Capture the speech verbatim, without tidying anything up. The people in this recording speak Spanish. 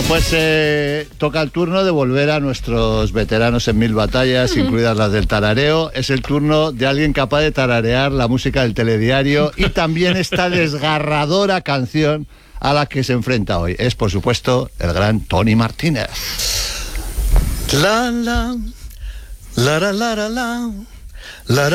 Bueno, pues eh, toca el turno de volver a nuestros veteranos en mil batallas, incluidas las del tarareo. Es el turno de alguien capaz de tararear la música del telediario y también esta desgarradora canción a la que se enfrenta hoy. Es, por supuesto, el gran Tony Martínez. La la la la la la la la